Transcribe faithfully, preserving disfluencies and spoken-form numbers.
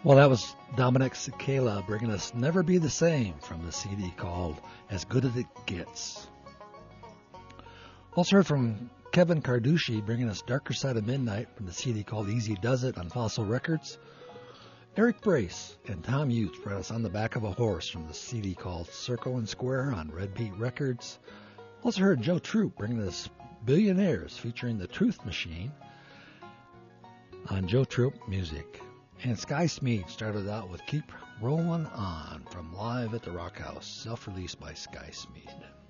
Well, that was Dominic Cicala bringing us Never Be the Same from the C D called As Good as It Gets. Also heard from Kevin Carducci bringing us Darker Side of Midnight from the C D called Easy Does It on Fossil Records. Eric Brace and Tom Utes brought us On the Back of a Horse from the C D called Circle and Square on Red Beat Records. Also heard Joe Troop bringing us Billionaires featuring the Truth Machine on Joe Troop Music. And Sky Smead started out with Keep Rollin' On from Live at the Rock House, self-released by Sky Smead.